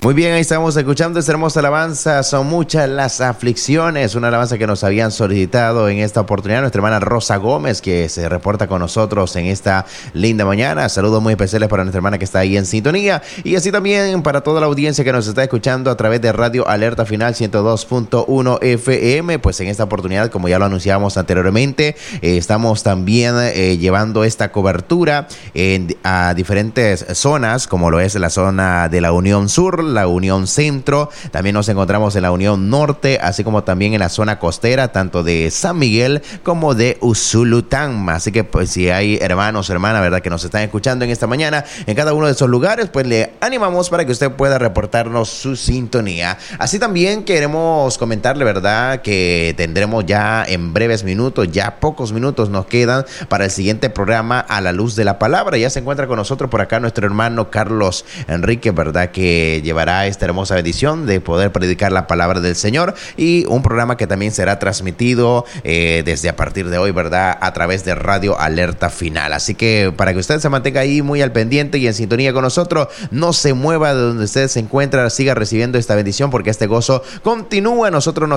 Muy bien, ahí estamos escuchando esta hermosa alabanza. Son muchas las aflicciones. Una alabanza que nos habían solicitado en esta oportunidad nuestra hermana Rosa Gómez, que se reporta con nosotros en esta linda mañana. Saludos muy especiales para nuestra hermana que está ahí en sintonía. Y así también para toda la audiencia que nos está escuchando a través de Radio Alerta Final 102.1 FM. Pues en esta oportunidad, como ya lo anunciábamos anteriormente, estamos también llevando esta cobertura a diferentes zonas, como lo es la zona de la Unión Sur, la Unión Centro, también nos encontramos en la Unión Norte, así como también en la zona costera, tanto de San Miguel como de Usulután. Así que pues si hay hermanos o hermanas, ¿verdad?, que nos están escuchando en esta mañana en cada uno de esos lugares, pues le animamos para que usted pueda reportarnos su sintonía. Así también queremos comentarle, ¿verdad?, que tendremos ya en breves minutos, ya pocos minutos nos quedan para el siguiente programa A la Luz de la Palabra. Ya se encuentra con nosotros por acá nuestro hermano Carlos Enrique, ¿verdad?, que llevará esta hermosa bendición de poder predicar la palabra del Señor, y un programa que también será transmitido desde a partir de hoy, ¿verdad?, a través de Radio Alerta Final. Así que para que usted se mantenga ahí muy al pendiente y en sintonía con nosotros, no se mueva de donde usted se encuentra, siga recibiendo esta bendición porque este gozo continúa. Nosotros nos